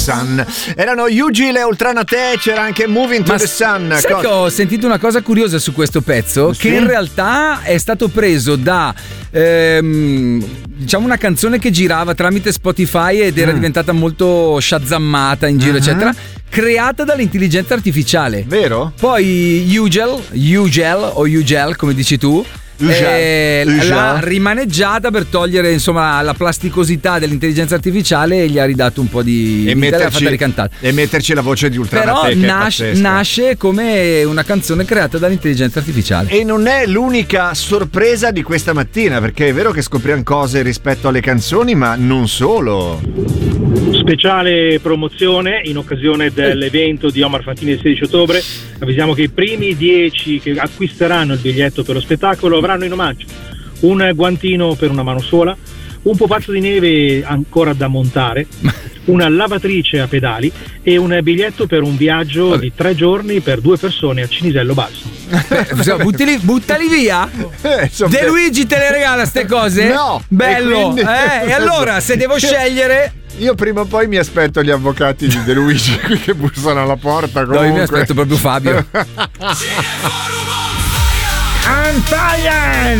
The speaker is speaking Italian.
Sun. Erano Yuji, le Ultrana Te, c'era anche Moving to the Sun. Sai che ho sentito una cosa curiosa su questo pezzo? Sì? Che in realtà è stato preso da diciamo una canzone che girava tramite Spotify ed era diventata molto shazammata in giro eccetera, creata dall'intelligenza artificiale. Vero? Poi Ugel come dici tu, l'ha rimaneggiata per togliere insomma la plasticosità dell'intelligenza artificiale e gli ha ridato un po' di vita e l'ha fatta ricantare. E metterci la voce di Ultrana Te, però nasce come una canzone creata dall'intelligenza artificiale. E non è l'unica sorpresa di questa mattina, perché è vero che scopriamo cose rispetto alle canzoni, ma non solo. Speciale promozione in occasione dell'evento di Omar Fantini il 16 ottobre. Avvisiamo che i primi 10 che acquisteranno il biglietto per lo spettacolo avranno in omaggio un guantino per una mano sola, un pupazzo di neve ancora da montare, una lavatrice a pedali e un biglietto per un viaggio di 3 giorni per 2 persone a Cinisello Balsamo. Buttali via? De Luigi te le regala ste cose? No! Bello! E allora se devo scegliere, io prima o poi mi aspetto gli avvocati di De Luigi qui che bussano alla porta. Comunque. No, io mi aspetto proprio Fabio.